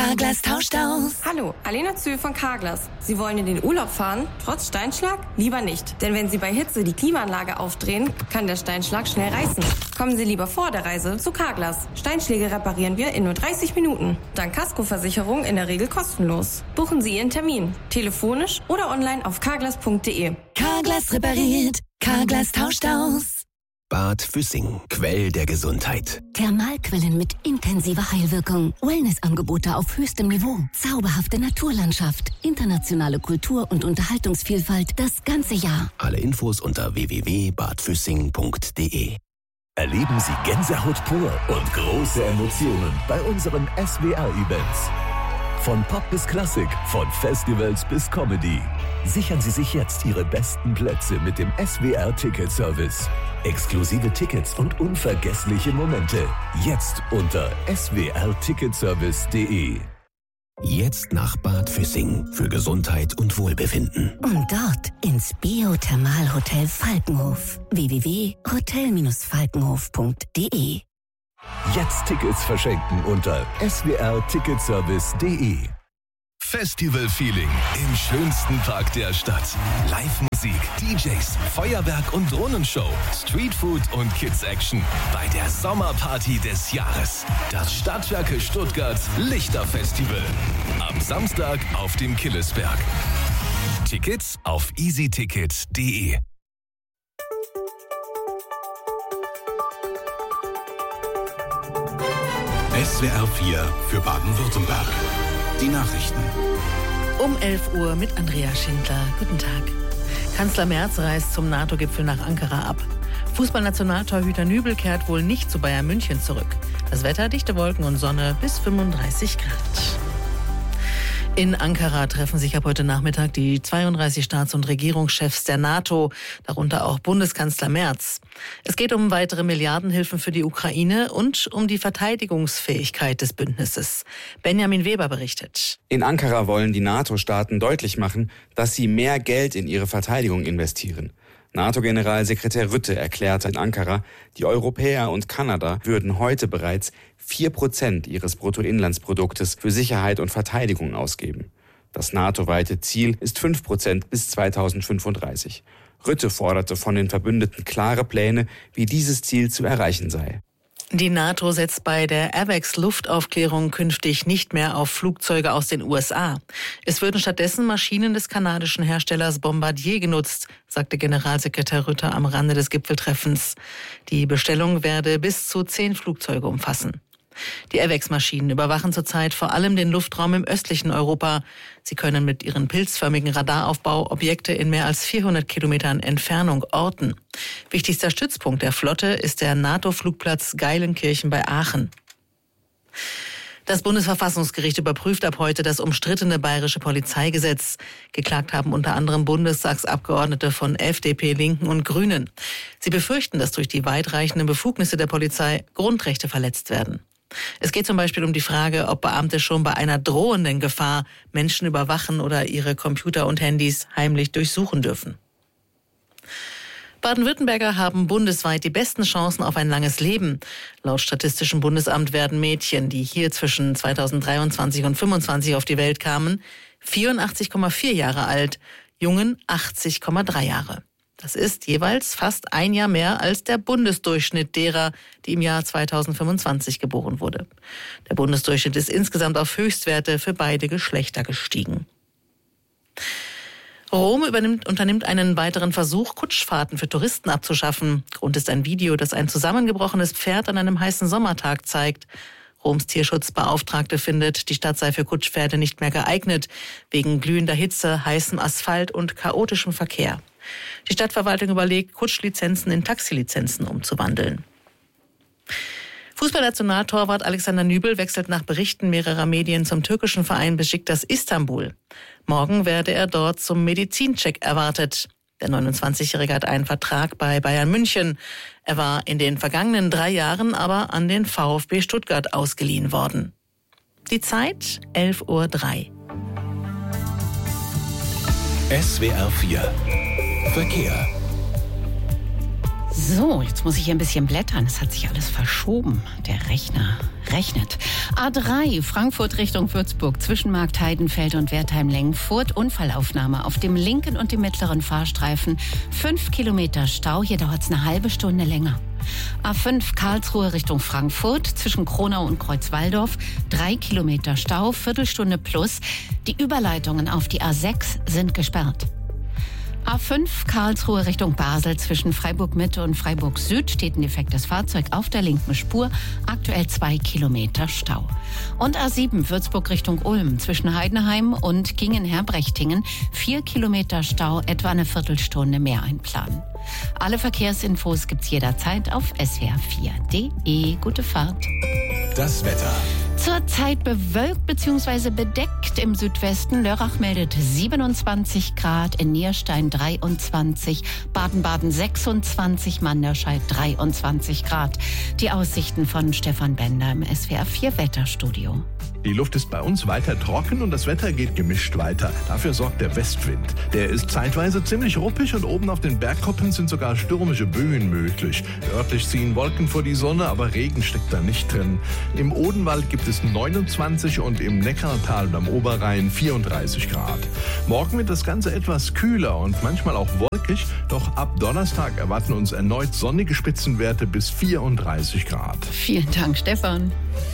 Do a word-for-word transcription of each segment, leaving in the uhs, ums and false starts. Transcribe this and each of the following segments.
Carglass tauscht aus. Hallo, Alena Zühl von Carglass. Sie wollen in den Urlaub fahren, trotz Steinschlag? Lieber nicht. Denn wenn Sie bei Hitze die Klimaanlage aufdrehen, kann der Steinschlag schnell reißen. Kommen Sie lieber vor der Reise zu Carglass. Steinschläge reparieren wir in nur dreißig Minuten. Dank Kaskoversicherung in der Regel kostenlos. Buchen Sie Ihren Termin. Telefonisch oder online auf carglass punkt de. Carglass repariert. Carglass tauscht aus. Bad Füssing, Quell der Gesundheit. Thermalquellen mit intensiver Heilwirkung. Wellnessangebote auf höchstem Niveau. Zauberhafte Naturlandschaft. Internationale Kultur- und Unterhaltungsvielfalt das ganze Jahr. Alle Infos unter w w w punkt bad füssing punkt de. Erleben Sie Gänsehaut pur und große Emotionen bei unseren S W R-Events. Von Pop bis Klassik, von Festivals bis Comedy. Sichern Sie sich jetzt Ihre besten Plätze mit dem S W R-Ticket-Service. Exklusive Tickets und unvergessliche Momente. Jetzt unter s w r ticketservice punkt de. Jetzt nach Bad Füssing für Gesundheit und Wohlbefinden. Und dort ins Biothermalhotel Falkenhof. w w w punkt hotel Bindestrich falkenhof punkt de. Jetzt Tickets verschenken unter s w r ticketservice punkt de. Festival-Feeling im schönsten Park der Stadt. Live-Musik, D Js, Feuerwerk und Drohnenshow, Streetfood und Kids-Action bei der Sommerparty des Jahres. Das Stadtwerke Stuttgart Lichterfestival. Am Samstag auf dem Killesberg. Tickets auf easyticket punkt de. S W R vier für Baden-Württemberg. Die Nachrichten. Um elf Uhr mit Andrea Schindler. Guten Tag. Kanzler Merz reist zum NATO-Gipfel nach Ankara ab. Fußballnationaltorhüter Nübel kehrt wohl nicht zu Bayern München zurück. Das Wetter, dichte Wolken und Sonne bis fünfunddreißig Grad. In Ankara treffen sich ab heute Nachmittag die zweiunddreißig Staats- und Regierungschefs der NATO, darunter auch Bundeskanzler Merz. Es geht um weitere Milliardenhilfen für die Ukraine und um die Verteidigungsfähigkeit des Bündnisses. Benjamin Weber berichtet. In Ankara wollen die NATO-Staaten deutlich machen, dass sie mehr Geld in ihre Verteidigung investieren. NATO-Generalsekretär Rutte erklärte in Ankara, die Europäer und Kanada würden heute bereits vier Prozent ihres Bruttoinlandsproduktes für Sicherheit und Verteidigung ausgeben. Das NATO-weite Ziel ist fünf Prozent bis zweitausendfünfunddreißig. Rutte forderte von den Verbündeten klare Pläne, wie dieses Ziel zu erreichen sei. Die NATO setzt bei der AWACS-Luftaufklärung künftig nicht mehr auf Flugzeuge aus den U S A. Es würden stattdessen Maschinen des kanadischen Herstellers Bombardier genutzt, sagte Generalsekretär Rutte am Rande des Gipfeltreffens. Die Bestellung werde bis zu zehn Flugzeuge umfassen. Die AWACS-Maschinen überwachen zurzeit vor allem den Luftraum im östlichen Europa. Sie können mit ihrem pilzförmigen Radaraufbau Objekte in mehr als vierhundert Kilometern Entfernung orten. Wichtigster Stützpunkt der Flotte ist der NATO-Flugplatz Geilenkirchen bei Aachen. Das Bundesverfassungsgericht überprüft ab heute das umstrittene bayerische Polizeigesetz. Geklagt haben unter anderem Bundestagsabgeordnete von F D P, Linken und Grünen. Sie befürchten, dass durch die weitreichenden Befugnisse der Polizei Grundrechte verletzt werden. Es geht zum Beispiel um die Frage, ob Beamte schon bei einer drohenden Gefahr Menschen überwachen oder ihre Computer und Handys heimlich durchsuchen dürfen. Baden-Württemberger haben bundesweit die besten Chancen auf ein langes Leben. Laut Statistischem Bundesamt werden Mädchen, die hier zwischen zweitausenddreiundzwanzig und fünfundzwanzig auf die Welt kamen, vierundachtzig Komma vier Jahre alt, Jungen achtzig Komma drei Jahre. Das ist jeweils fast ein Jahr mehr als der Bundesdurchschnitt derer, die im Jahr zweitausendfünfundzwanzig geboren wurde. Der Bundesdurchschnitt ist insgesamt auf Höchstwerte für beide Geschlechter gestiegen. Rom übernimmt, unternimmt einen weiteren Versuch, Kutschfahrten für Touristen abzuschaffen. Grund ist ein Video, das ein zusammengebrochenes Pferd an einem heißen Sommertag zeigt. Roms Tierschutzbeauftragte findet, die Stadt sei für Kutschpferde nicht mehr geeignet, wegen glühender Hitze, heißem Asphalt und chaotischem Verkehr. Die Stadtverwaltung überlegt, Kutschlizenzen in Taxilizenzen umzuwandeln. Fußballnationaltorwart Alexander Nübel wechselt nach Berichten mehrerer Medien zum türkischen Verein Beşiktaş Istanbul. Morgen werde er dort zum Medizincheck erwartet. Der neunundzwanzigjährige hat einen Vertrag bei Bayern München. Er war in den vergangenen drei Jahren aber an den VfB Stuttgart ausgeliehen worden. Die Zeit elf Uhr drei. S W R vier Verkehr. So, jetzt muss ich hier ein bisschen blättern. Es hat sich alles verschoben. Der Rechner rechnet. A drei, Frankfurt Richtung Würzburg, zwischen Marktheidenfeld und Wertheim-Lengfurt. Unfallaufnahme auf dem linken und dem mittleren Fahrstreifen. Fünf Kilometer Stau. Hier dauert es eine halbe Stunde länger. A fünf, Karlsruhe Richtung Frankfurt, zwischen Kronau und Kreuzwaldorf. Drei Kilometer Stau, Viertelstunde plus. Die Überleitungen auf die A sechs sind gesperrt. A fünf, Karlsruhe Richtung Basel, zwischen Freiburg-Mitte und Freiburg-Süd steht ein defektes Fahrzeug auf der linken Spur, aktuell zwei Kilometer Stau. Und A sieben, Würzburg Richtung Ulm, zwischen Heidenheim und Gingen-Herbrechtingen, vier Kilometer Stau, etwa eine Viertelstunde mehr einplanen. Alle Verkehrsinfos gibt's jederzeit auf s w r vier punkt d e. Gute Fahrt. Das Wetter. Zurzeit bewölkt bzw. bedeckt im Südwesten. Lörrach meldet siebenundzwanzig Grad, in Nierstein dreiundzwanzig, Baden-Baden sechsundzwanzig, Manderscheid dreiundzwanzig Grad. Die Aussichten von Stefan Bender im S W R vier Wetterstudio. Die Luft ist bei uns weiter trocken und das Wetter geht gemischt weiter. Dafür sorgt der Westwind. Der ist zeitweise ziemlich ruppig und oben auf den Bergkuppen sind sogar stürmische Böen möglich. Örtlich ziehen Wolken vor die Sonne, aber Regen steckt da nicht drin. Im Odenwald gibt es neunundzwanzig und im Neckartal und am Oberrhein vierunddreißig Grad. Morgen wird das Ganze etwas kühler und manchmal auch wolkig, doch ab Donnerstag erwarten uns erneut sonnige Spitzenwerte bis vierunddreißig Grad. Vielen Dank, Stefan.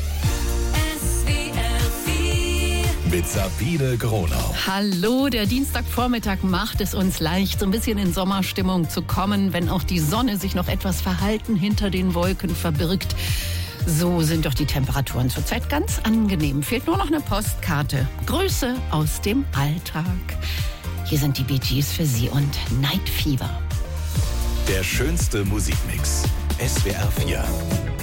Mit Sabine Gronau. Hallo, der Dienstagvormittag macht es uns leicht, so ein bisschen in Sommerstimmung zu kommen, wenn auch die Sonne sich noch etwas verhalten hinter den Wolken verbirgt. So sind doch die Temperaturen zurzeit ganz angenehm. Fehlt nur noch eine Postkarte. Grüße aus dem Alltag. Hier sind die Bee Gees für Sie und Night Fever. Der schönste Musikmix. S W R vier.